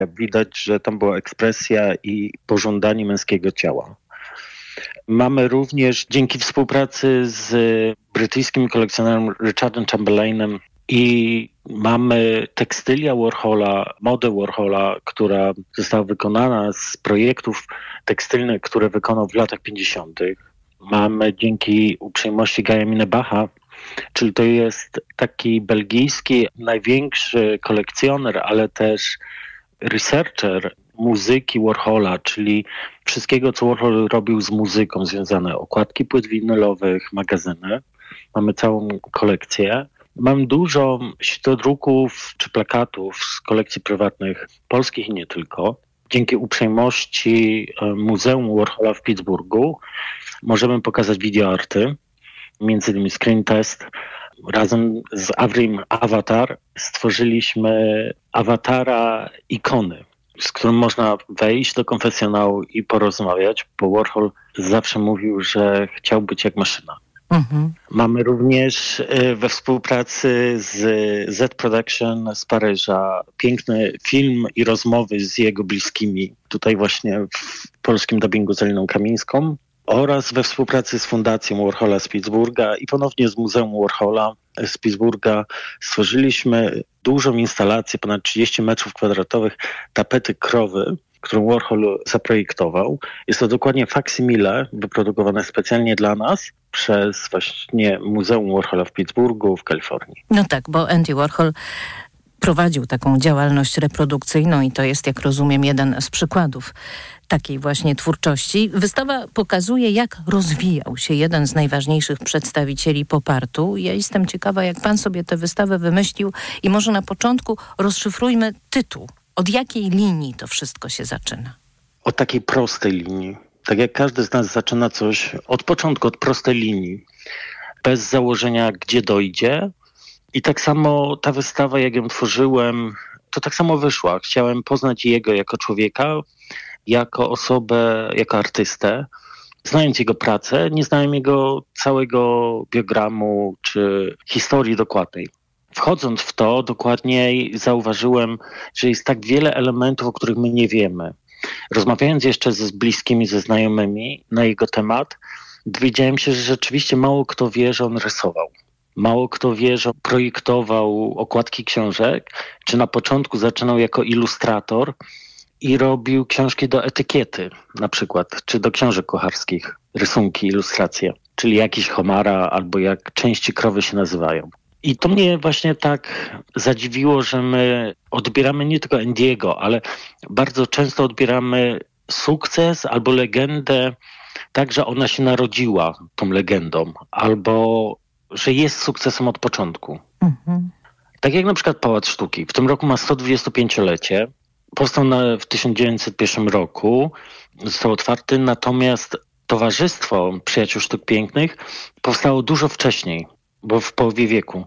Widać, że tam była ekspresja i pożądanie męskiego ciała. Mamy również dzięki współpracy z brytyjskim kolekcjonerem Richardem Chamberlainem i mamy tekstylia Warhola, modę Warhola, która została wykonana z projektów tekstylnych, które wykonał w latach 50. Mamy dzięki uprzejmości Guya Minebacha, czyli to jest taki belgijski największy kolekcjoner, ale też researcher muzyki Warhola, czyli wszystkiego, co Warhol robił z muzyką związane. Okładki płyt winylowych, magazyny. Mamy całą kolekcję. Mam dużo światodruków czy plakatów z kolekcji prywatnych polskich i nie tylko. Dzięki uprzejmości Muzeum Warhola w Pittsburghu możemy pokazać wideoarty, między innymi Screen Test. Razem z Avrim Avatar stworzyliśmy awatara ikony, z którym można wejść do konfesjonału i porozmawiać, bo Warhol zawsze mówił, że chciał być jak maszyna. Mamy również we współpracy z Z Production z Paryża piękny film i rozmowy z jego bliskimi, tutaj właśnie w polskim dubbingu z Aliną Kamińską, oraz we współpracy z Fundacją Warhola z Pittsburgha i ponownie z Muzeum Warhola z Pittsburgha stworzyliśmy dużą instalację, ponad 30 metrów kwadratowych tapety krowy, którą Warhol zaprojektował. Jest to dokładnie faksimile wyprodukowane specjalnie dla nas przez właśnie Muzeum Warhola w Pittsburghu w Kalifornii. No tak, bo Andy Warhol prowadził taką działalność reprodukcyjną i to jest, jak rozumiem, jeden z przykładów takiej właśnie twórczości. Wystawa pokazuje, jak rozwijał się jeden z najważniejszych przedstawicieli pop-artu. Ja jestem ciekawa, jak pan sobie tę wystawę wymyślił i może na początku rozszyfrujmy tytuł. Od jakiej linii to wszystko się zaczyna? Od takiej prostej linii. Tak jak każdy z nas zaczyna coś od początku, od prostej linii. Bez założenia, gdzie dojdzie. I tak samo ta wystawa, jak ją tworzyłem, to tak samo wyszła. Chciałem poznać jego jako człowieka, jako osobę, jako artystę. Znając jego pracę, nie znałem jego całego biogramu czy historii dokładnej. Wchodząc w to, dokładniej zauważyłem, że jest tak wiele elementów, o których my nie wiemy. Rozmawiając jeszcze z bliskimi, ze znajomymi na jego temat, dowiedziałem się, że rzeczywiście mało kto wie, że on rysował. Mało kto wie, że projektował okładki książek, czy na początku zaczynał jako ilustrator i robił książki do etykiety na przykład, czy do książek kucharskich, rysunki, ilustracje, czyli jakiś homara albo jak części krowy się nazywają. I to mnie właśnie tak zadziwiło, że my odbieramy nie tylko Andy'ego, ale bardzo często odbieramy sukces albo legendę tak, że ona się narodziła tą legendą, albo że jest sukcesem od początku. Tak jak na przykład Pałac Sztuki. W tym roku ma 125-lecie. Powstał w 1901 roku, został otwarty, natomiast Towarzystwo Przyjaciół Sztuk Pięknych powstało dużo wcześniej, bo w połowie wieku.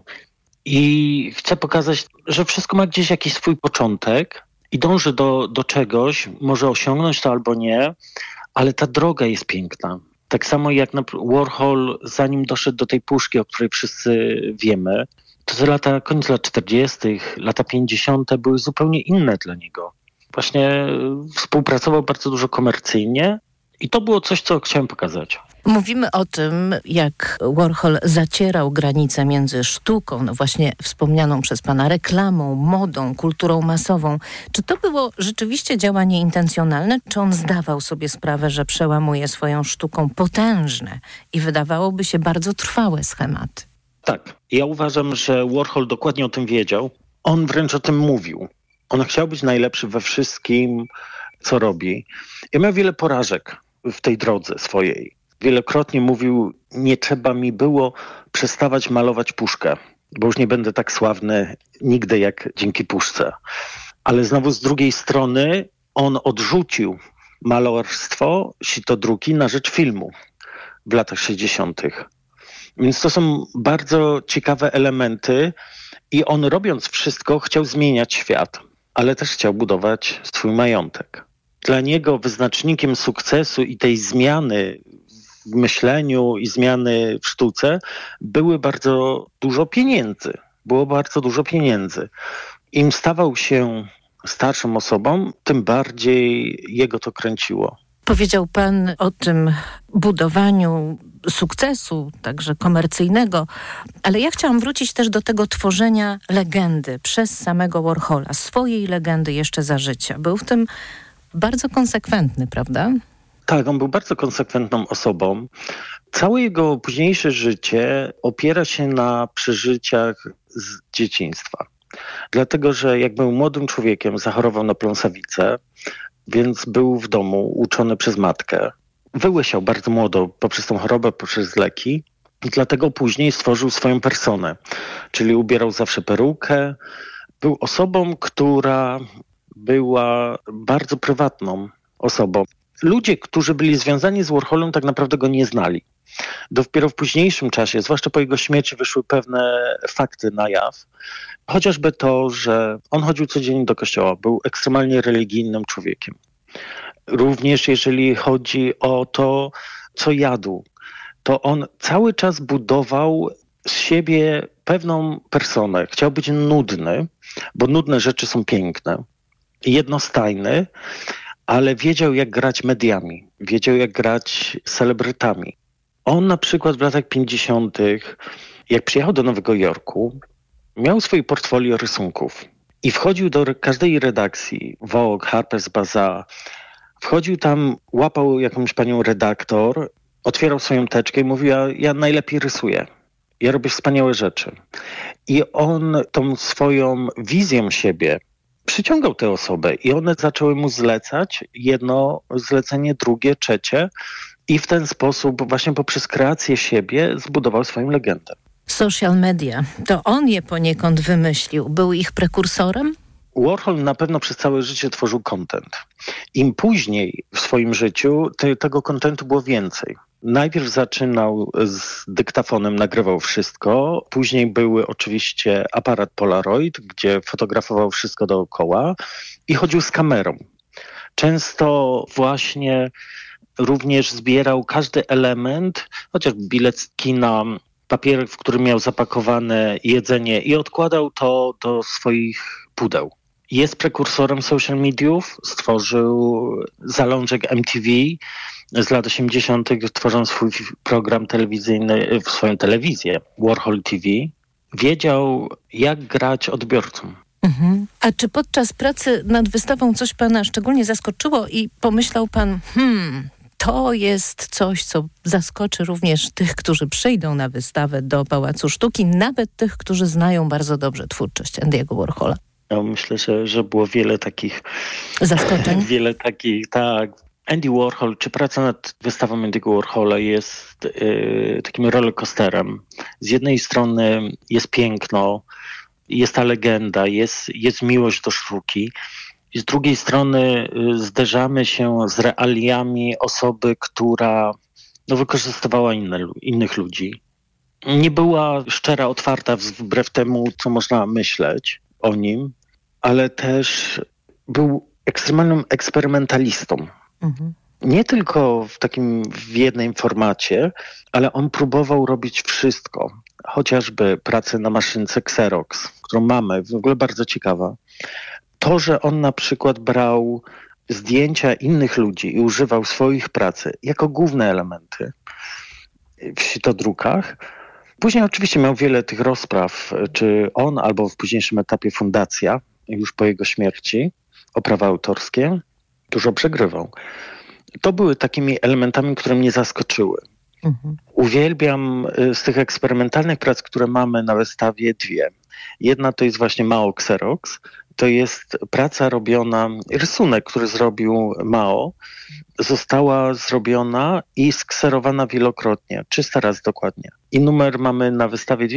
I chcę pokazać, że wszystko ma gdzieś jakiś swój początek i dąży do czegoś, może osiągnąć to albo nie, ale ta droga jest piękna. Tak samo jak Warhol, zanim doszedł do tej puszki, o której wszyscy wiemy, to te koniec lat 40., lata 50. były zupełnie inne dla niego. Właśnie współpracował bardzo dużo komercyjnie i to było coś, co chciałem pokazać. Mówimy o tym, jak Warhol zacierał granice między sztuką, no właśnie wspomnianą przez pana reklamą, modą, kulturą masową. Czy to było rzeczywiście działanie intencjonalne, czy on zdawał sobie sprawę, że przełamuje swoją sztuką potężne i wydawałoby się bardzo trwałe schematy? Tak. Ja uważam, że Warhol dokładnie o tym wiedział. On wręcz o tym mówił. On chciał być najlepszy we wszystkim, co robi. Ja miał wiele porażek w tej drodze swojej. Wielokrotnie mówił, nie trzeba mi było przestawać malować puszkę, bo już nie będę tak sławny nigdy jak dzięki puszce. Ale znowu z drugiej strony on odrzucił malarstwo, sitodruki na rzecz filmu w latach 60. Więc to są bardzo ciekawe elementy i on robiąc wszystko chciał zmieniać świat, ale też chciał budować swój majątek. Dla niego wyznacznikiem sukcesu i tej zmiany w myśleniu i zmiany w sztuce było bardzo dużo pieniędzy. Im stawał się starszym osobom, tym bardziej jego to kręciło. Powiedział pan o tym budowaniu sukcesu, także komercyjnego, ale ja chciałam wrócić też do tego tworzenia legendy przez samego Warhola, swojej legendy jeszcze za życia. Był w tym bardzo konsekwentny, prawda? Tak, on był bardzo konsekwentną osobą. Całe jego późniejsze życie opiera się na przeżyciach z dzieciństwa. Dlatego, że jak był młodym człowiekiem, zachorował na pląsawicę, więc był w domu uczony przez matkę. Wyłysiał bardzo młodo poprzez tą chorobę, poprzez leki. I dlatego później stworzył swoją personę, czyli ubierał zawsze perukę. Był osobą, która była bardzo prywatną osobą. Ludzie, którzy byli związani z Warholem, tak naprawdę go nie znali. Dopiero w późniejszym czasie, zwłaszcza po jego śmierci, wyszły pewne fakty na jaw. Chociażby to, że on chodził codziennie do kościoła, był ekstremalnie religijnym człowiekiem. Również jeżeli chodzi o to, co jadł, to on cały czas budował z siebie pewną personę. Chciał być nudny, bo nudne rzeczy są piękne. Jednostajny, ale wiedział, jak grać mediami. Wiedział, jak grać celebrytami. On na przykład w latach 50., jak przyjechał do Nowego Jorku, miał swoje portfolio rysunków i wchodził do każdej redakcji, Vogue, Harper's Bazaar, wchodził tam, łapał jakąś panią redaktor, otwierał swoją teczkę i mówił, ja najlepiej rysuję, ja robię wspaniałe rzeczy. I on tą swoją wizją siebie przyciągał tę osobę i one zaczęły mu zlecać jedno zlecenie, drugie, trzecie i w ten sposób właśnie poprzez kreację siebie zbudował swoją legendę. Social media, to on je poniekąd wymyślił. Był ich prekursorem? Warhol na pewno przez całe życie tworzył content. Im później w swoim życiu tego contentu było więcej. Najpierw zaczynał z dyktafonem, nagrywał wszystko. Później były oczywiście aparat Polaroid, gdzie fotografował wszystko dookoła i chodził z kamerą. Często właśnie również zbierał każdy element, chociaż bilet z kina, papierek, w którym miał zapakowane jedzenie i odkładał to do swoich pudeł. Jest prekursorem social mediów, stworzył zalążek MTV z lat 80., tworząc swój program telewizyjny, swoją telewizję, Warhol TV. Wiedział, jak grać odbiorcom. Mhm. A czy podczas pracy nad wystawą coś pana szczególnie zaskoczyło i pomyślał pan, to jest coś, co zaskoczy również tych, którzy przyjdą na wystawę do Pałacu Sztuki, nawet tych, którzy znają bardzo dobrze twórczość Andy'ego Warhola? Ja myślę, że było wiele takich zaskoczeń. Tak. Andy Warhol, czy praca nad wystawą Andy'ego Warhola jest takim rollercoasterem. Z jednej strony jest piękno, jest ta legenda, jest miłość do sztuki. I z drugiej strony zderzamy się z realiami osoby, która wykorzystywała innych ludzi. Nie była szczera, otwarta wbrew temu, co można myśleć o nim, ale też był ekstremalnym eksperymentalistą. Mhm. Nie tylko w jednym formacie, ale on próbował robić wszystko. Chociażby pracę na maszynce Xerox, którą mamy, w ogóle bardzo ciekawa. To, że on na przykład brał zdjęcia innych ludzi i używał swoich pracy jako główne elementy w sitodrukach. Później oczywiście miał wiele tych rozpraw, czy on albo w późniejszym etapie fundacja, już po jego śmierci, o prawa autorskie, dużo przegrywał. To były takimi elementami, które mnie zaskoczyły. Mhm. Uwielbiam z tych eksperymentalnych prac, które mamy na wystawie, dwie. Jedna to jest właśnie Mao Xerox. To jest praca robiona, rysunek, który zrobił Mao, została zrobiona i skserowana wielokrotnie, 300 razy dokładnie. I numer mamy na wystawie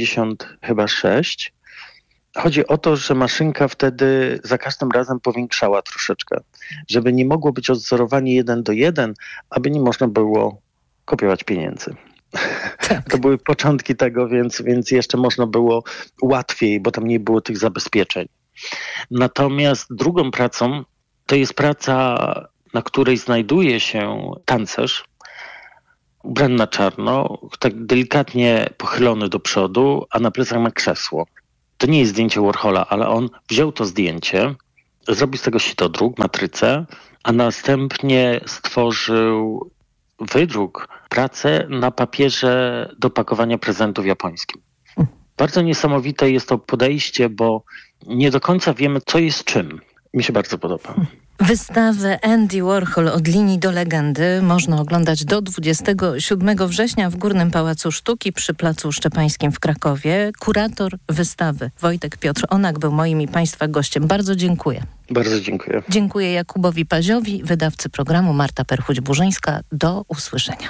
256. Chodzi o to, że maszynka wtedy za każdym razem powiększała troszeczkę, żeby nie mogło być odzorowanie 1:1, aby nie można było kopiować pieniędzy. Tak. To były początki tego, więc jeszcze można było łatwiej, bo tam nie było tych zabezpieczeń. Natomiast drugą pracą to jest praca, na której znajduje się tancerz, ubrany na czarno, tak delikatnie pochylony do przodu, a na plecach ma krzesło. To nie jest zdjęcie Warhola, ale on wziął to zdjęcie zrobił z tego sitodruk, matrycę, a następnie stworzył wydruk, pracę na papierze do pakowania prezentów japońskim. Bardzo niesamowite jest to podejście, bo nie do końca wiemy, co jest czym. Mi się bardzo podoba. Wystawę Andy Warhol od linii do legendy można oglądać do 27 września w Górnym Pałacu Sztuki przy Placu Szczepańskim w Krakowie. Kurator wystawy Wojtek Piotr Onak był moim i Państwa gościem. Bardzo dziękuję. Bardzo dziękuję. Dziękuję Jakubowi Paziowi, wydawcy programu, Marta Perchuć-Burzyńska. Do usłyszenia.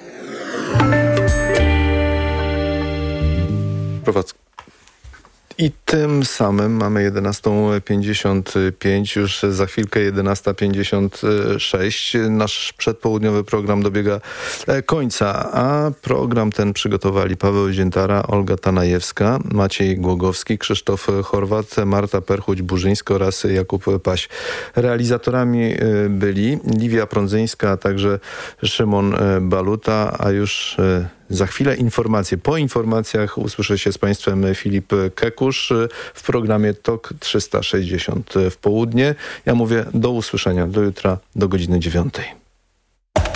I tym samym mamy 11:55, już za chwilkę 11:56. Nasz przedpołudniowy program dobiega końca, a program ten przygotowali Paweł Ziętara, Olga Tanajewska, Maciej Głogowski, Krzysztof Chorwat, Marta Perchuć-Burzyńska oraz Jakub Paś. Realizatorami byli Liwia Prądzyńska, a także Szymon Baluta, a już za chwilę informacje. Po informacjach usłyszę się z Państwem Filip Kekusz w programie TOK 360 w południe. Ja mówię do usłyszenia, do jutra, do godziny 9.